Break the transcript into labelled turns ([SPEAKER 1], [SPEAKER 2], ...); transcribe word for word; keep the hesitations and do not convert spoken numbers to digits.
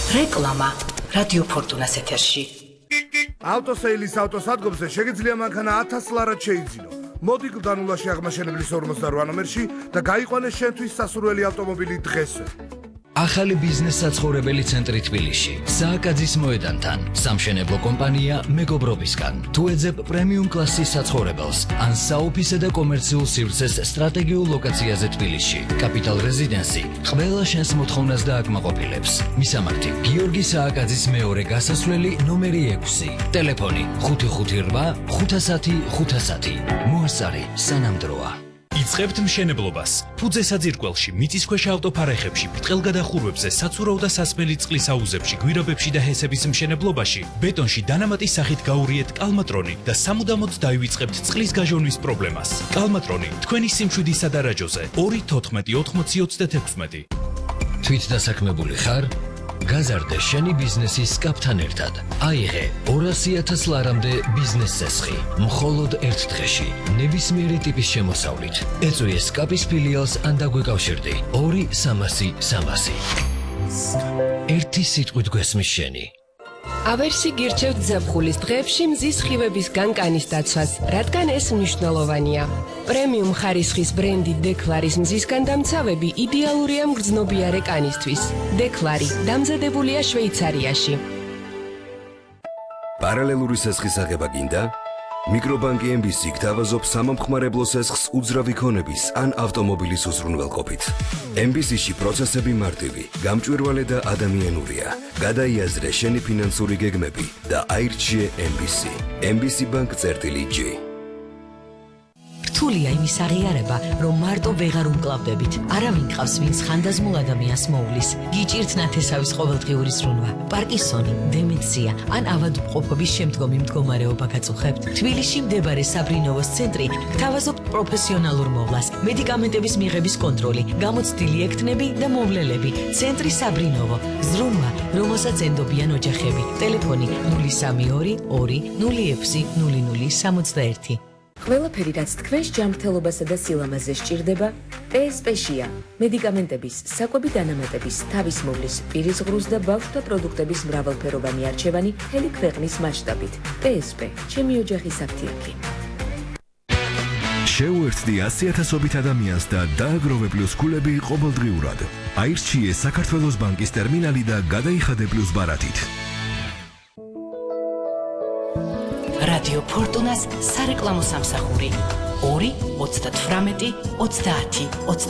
[SPEAKER 1] რეკლამა რადიო ფორტუნას ეთერში.
[SPEAKER 2] ავტოსეილის ავტოსადგომზე შეგიძლია მანქანა ათას ლარად შეიძინო. მოდი გდანულაში აღმაშენებლის ორმოცდარვა ნომერში და გაიყვანე შენთვის სასურველი ავტომობილი დღესვე.
[SPEAKER 3] ახალი ბიზნეს საცხოვრებელი ცენტრი თბილისში. სააკაძის მოედანთან. სამშენებლო კომპანია მეგობრობისგან. თუ ეძებ პრემიუმ კლასის საცხოვრებელს, ან საოფისე და კომერციულ სივრცეს სტრატეგიულ ლოკაციაზე თბილისში. კაპიტალ რეზიდენსი ყველა შენს მოთხოვნას დააკმაყოფილებს. მისამართი: გიორგი სააკაძის მეორე გასასვლელი ნომერი ექვსი. ტელეფონი ხუთი ხუთი რვა ხუთასათი ხუთასათი. მოასწარი სანამდროა.
[SPEAKER 4] იწყებთ მშენებლობას. ფუძე საძირკველში, მიწისქვეშა ავტოფარეხებში, ბრტყელგადახურვებზე, საცურაო და სასმელი წყლის აუზებში, გვირაბებში და ჰესების მშენებლობაში, ბეტონში დანამატის სახით გაურიეთ კალმატრონი და სამუდამოდ დაივიწყებთ წყლის გაჟონვის პრობლემას. კალმატრონი თქვენი სიმშვიდის სადარაჯოზე ორი თოთხმეტი ოთხმოცი ოცდაექვსი.
[SPEAKER 3] თვით დასაქმებული ხარ? გაზარდე შენი ბიზნესის კაპთან ერთად. აიღე ორასი ათას ლარამდე ბიზნეს სესხი. მხოლოდ ერთ დღეში. ნებისმიერი ტიპის შემოსავლით. ეწვიე სკაპის ფილიალს ან დაგვეკავშირდი. ორი სამასი სამასი. ერთი სიტყვით გვესმის შენი.
[SPEAKER 5] ავერსი გირჩევთ ზაფხულის დღეებში მზის სხივებისგან კანის დაცვას, რადგან ეს მნიშვნელოვანია. პრემიუმ ხარისხის ბრენდი დეკლარის მზისგან დამცავები იდეალურია მგრძნობიარე კანისთვის. დეკლარი დამზადებულია შვეიცარიაში.
[SPEAKER 6] პარალელური სესხის აღება გინდა? მიკრობანკი ემ ბი სი გთავაზობ სამომხმარებლო სესხს უძრავი ქონების ან ავტომობილის უზრუნველყოფით. ემ ბი სი-ში პროცესები მარტივი, გამჭვირვალე და ადამიანურია. გადაიაზრე შენი ფინანსური გეგმები და აირჩიე ემ ბი სი. ემ ბი სი ბანკ წერტილი ჯი.
[SPEAKER 7] რთულია იმის აღიარება, რომ მარტო ვეღარ უმკლავდებით. არავინ ყავს, ვინც ხანდაზმულ ადამიანს მოუვლის. გიჭირთ ნათესავის ყოველდღიური ზრუნვა, პარკინსონი, დემენცია ან ავადმყოფობის შემდგომი მდგომარეობა გაწუხებთ. თბილისში მდებარე საბრინოვოს ცენტრი გთავაზობთ პროფესიონალურ მოვლას, მედიკამენტების მიღების კონტროლი, გამოცდილი ექთნები და მოვლელები. ცენტრი საბრინოვო, ზრუნვა, რომელსაც ენდობიან ოჯახები. ტელეფონი ნული სამი ორი ორი ნული ექვსი ნული ნული სამოცდაერთი.
[SPEAKER 8] ყველაფერი, რაც თქვენს ჯანმრთელობასა და სილამაზე სჭირდება, ტე ეს პე-შია. მედიკამენტების, საკვები დანამატების, თავის მოვლის, პირის ღრუს და ბავშვთა პროდუქტების მრავალფეროვანი არჩევანი მთელი ქვეყნის მასშტაბით. ტე ეს პე, ჩემი ოჯახის აფთიაქი.
[SPEAKER 9] შეუერთდი ასი ათასობით ადამიანს და დააგროვე პლუს ქულები ყოველდღიურად. აირჩიე საქართველოს ბანკის ტერმინალი და გადაიხადე პლუს ბარათით.
[SPEAKER 1] რადიო ფორტუნას სარეკლამო სამსახური ორი ოცდათვრამეტი ოცდაათი ოცდაათი.